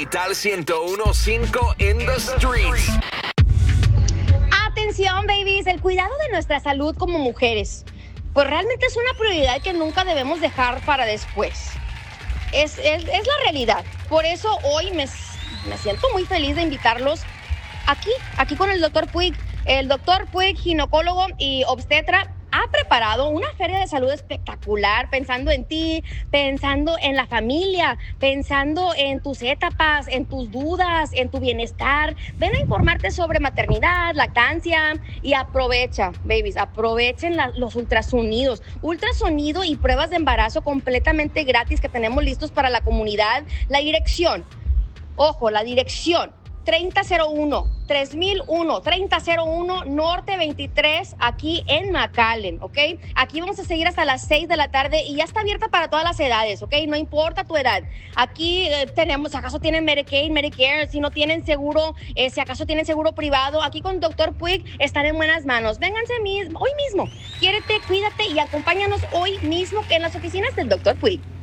Digital 101.5 in the streets. Atención, babies, el cuidado de nuestra salud como mujeres, pues realmente es una prioridad que nunca debemos dejar para después. Es la realidad. Por eso hoy me siento muy feliz de invitarlos aquí con el Dr. Puig. El Dr. Puig, ginecólogo y obstetra, ha preparado una feria de salud espectacular, pensando en ti, pensando en la familia, pensando en tus etapas, en tus dudas, en tu bienestar. Ven a informarte sobre maternidad, lactancia y aprovecha, babies, aprovechen los ultrasonidos. Ultrasonido y pruebas de embarazo completamente gratis que tenemos listos para la comunidad. La dirección, ojo, la dirección. 3001 Norte 23, aquí en McAllen, ¿ok? Aquí vamos a seguir hasta las 6 de la tarde y ya está abierta para todas las edades, ¿ok? No importa tu edad. Aquí tenemos, si acaso tienen Medicaid, Medicare, si no tienen seguro, si acaso tienen seguro privado, aquí con Dr. Puig están en buenas manos. Vénganse hoy mismo, quiérete, cuídate y acompáñanos hoy mismo en las oficinas del Dr. Puig.